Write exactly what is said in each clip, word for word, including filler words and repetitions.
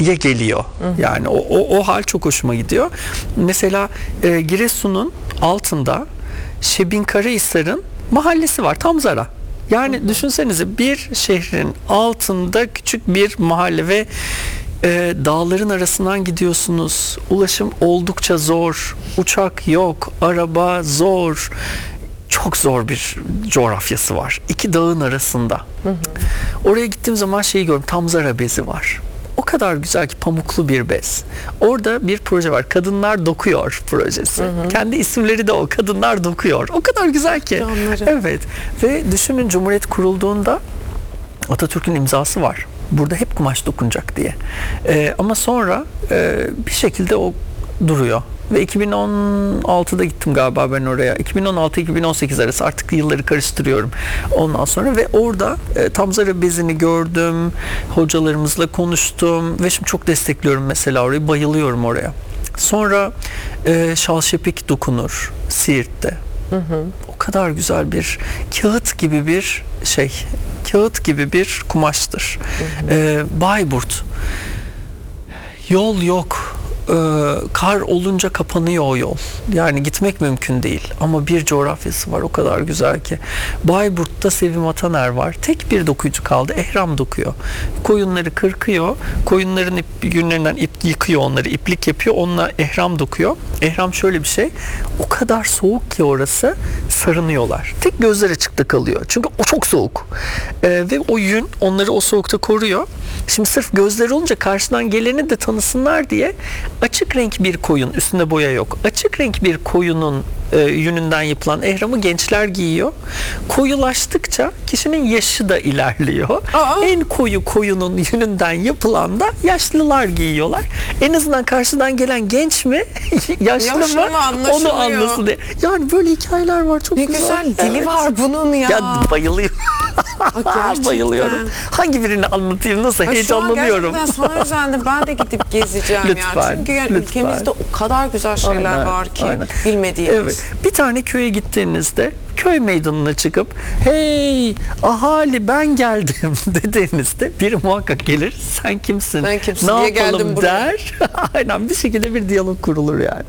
ye geliyor. Hı hı. Yani o, o, o hal çok hoşuma gidiyor. Mesela e, Giresun'un altında Şebinkarahisar'ın mahallesi var. Tam Zara. Yani hı hı. düşünsenize, bir şehrin altında küçük bir mahalle ve e, dağların arasından gidiyorsunuz. Ulaşım oldukça zor. Uçak yok. Araba zor. Çok zor bir coğrafyası var. İki dağın arasında. Hı hı. Oraya gittiğim zaman şeyi gördüm. Tam Zara bezi var. O kadar güzel ki, pamuklu bir bez. Orada bir proje var. Kadınlar Dokuyor projesi. Hı hı. Kendi isimleri de o. Kadınlar Dokuyor. O kadar güzel ki. Canları. Evet. Ve düşünün, Cumhuriyet kurulduğunda Atatürk'ün imzası var. Burada hep kumaş dokunacak diye. Ee, ama sonra e, bir şekilde o duruyor. Ve iki bin on altıda gittim galiba ben oraya. iki bin on altı iki bin on sekiz arası, artık yılları karıştırıyorum. Ondan sonra ve orada e, Tam Zara bezini gördüm. Hocalarımızla konuştum ve şimdi çok destekliyorum mesela orayı. Bayılıyorum oraya. Sonra e, Şalşepik dokunur Siirt'te. Hı hı. O kadar güzel bir kağıt gibi bir şey. Kağıt gibi bir kumaştır. Hı hı. E, Bayburt. Yol yok. Ee, kar olunca kapanıyor o yol. Yani gitmek mümkün değil. Ama bir coğrafyası var o kadar güzel ki. Bayburt'ta Sevim Ataner var. Tek bir dokuyucu kaldı. Ehram dokuyor. Koyunları kırkıyor. Koyunların ip, günlerinden ip yıkıyor onları. İplik yapıyor. Onunla ehram dokuyor. Ehram şöyle bir şey. O kadar soğuk ki orası, sarınıyorlar. Tek gözler açıkta kalıyor. Çünkü o çok soğuk. Ee, ve o yün onları o soğukta koruyor. Şimdi sırf gözleri olunca karşıdan geleni de tanısınlar diye açık renk bir koyun, üstünde boya yok. Açık renk bir koyunun e, yününden yapılan ehramı gençler giyiyor. Koyulaştıkça kişinin yaşı da ilerliyor. Aa. En koyu koyunun yününden yapılan da yaşlılar giyiyorlar. En azından karşıdan gelen genç mi, yaşlı, yaşlı mı, mı onu anlasın diye. Yani böyle hikayeler var, çok ne güzel. Ne güzel dili evet. var bunun ya. Ya bayılıyorum. Bayılıyorum. Hangi birini anlatayım, nasıl Ay, heyecanlanıyorum. Gerçekten sana özendim. Ben de gidip gezeceğim lütfen, yani. Çünkü yani lütfen. ülkemizde o kadar güzel şeyler aynen, var ki aynen. bilmediğimiz. Evet. Bir tane köye gittiğinizde köy meydanına çıkıp hey ahali ben geldim dediğinizde biri muhakkak gelir. Sen kimsin? Ben kimsin ne diye yapalım geldim der. Aynen, bir şekilde bir diyalog kurulur yani.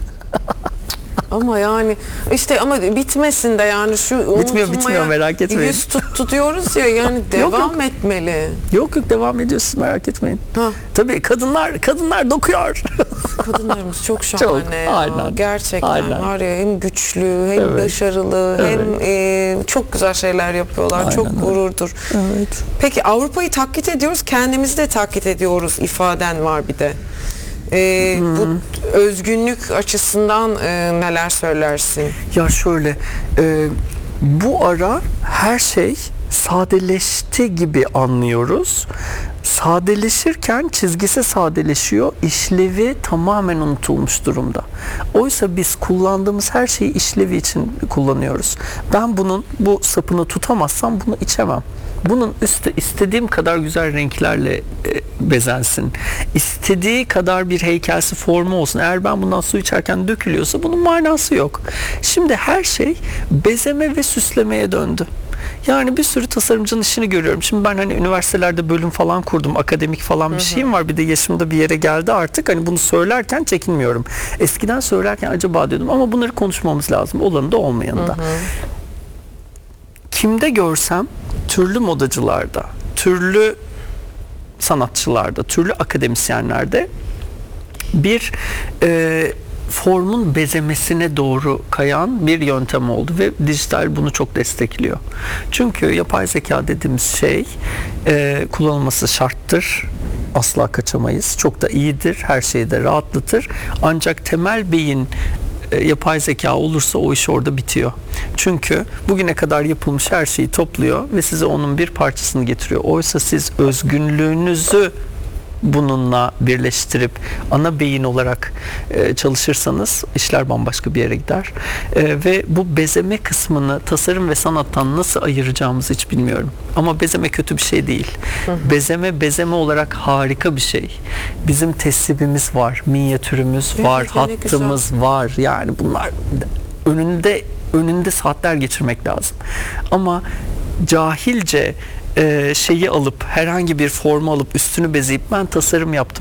Ama yani işte ama bitmesin de yani şu bitmiyor bitmiyor merak etmeyin. Yüz tut, tutuyoruz ya yani devam yok, yok. etmeli. Yok yok devam ediyorsunuz, merak etmeyin. Ha. Tabii kadınlar kadınlar dokuyor. Kadınlarımız çok şahane çok, ya. Aynen. Gerçekten aynen. Var ya, hem güçlü hem evet. başarılı evet. hem e, çok güzel şeyler yapıyorlar. Aynen. Çok gururdur. Evet. Peki Avrupa'yı taklit ediyoruz, kendimizi de taklit ediyoruz ifaden var bir de. Ee, hmm. Bu özgünlük açısından e, neler söylersin? Ya şöyle, e, bu ara her şey sadeleşti gibi anlıyoruz. Sadeleşirken çizgisi sadeleşiyor, işlevi tamamen unutulmuş durumda. Oysa biz kullandığımız her şeyi işlevi için kullanıyoruz. Ben bunun bu sapını tutamazsam bunu içemem. Bunun üstü istediğim kadar güzel renklerle e, bezensin. İstediği kadar bir heykelsi formu olsun. Eğer ben bundan su içerken dökülüyorsa bunun manası yok. Şimdi her şey bezeme ve süslemeye döndü. Yani bir sürü tasarımcının işini görüyorum. Şimdi ben hani üniversitelerde bölüm falan kurdum. Akademik falan bir hı hı. şeyim var. Bir de yaşımda bir yere geldi artık. Hani bunu söylerken çekinmiyorum. Eskiden söylerken acaba diyordum ama bunları konuşmamız lazım. Olanı da olmayanı da. Hı hı. Kimde görsem türlü modacılarda, türlü sanatçılarda, türlü akademisyenlerde bir e, formun bezemesine doğru kayan bir yöntem oldu ve dijital bunu çok destekliyor. Çünkü yapay zeka dediğimiz şey e, kullanılması şarttır. Asla kaçamayız. Çok da iyidir. Her şeyi de rahatlatır. Ancak temel beyin yapay zeka olursa o iş orada bitiyor. Çünkü bugüne kadar yapılmış her şeyi topluyor ve size onun bir parçasını getiriyor. Oysa siz özgünlüğünüzü bununla birleştirip ana beyin olarak e, çalışırsanız işler bambaşka bir yere gider. E, ve bu bezeme kısmını tasarım ve sanattan nasıl ayıracağımızı hiç bilmiyorum. Ama bezeme kötü bir şey değil. Hı hı. Bezeme bezeme olarak harika bir şey. Bizim tesibimiz var, minyatürümüz evet, var, hattımız güzel. Var. Yani bunlar önünde önünde saatler geçirmek lazım. Ama cahilce e, şeyi alıp herhangi bir formu alıp üstünü bezeyip ben tasarım yaptım